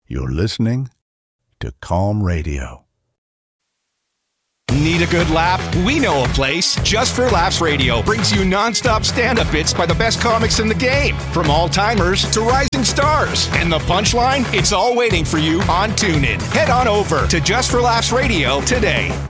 You're listening to Calm Radio. Need a good laugh? We know a place. Just for Laughs Radio brings you nonstop stand-up bits by the best comics in the game. From all-timers to rising stars. And the punchline? It's all waiting for you on TuneIn. Head on over to Just for Laughs Radio today.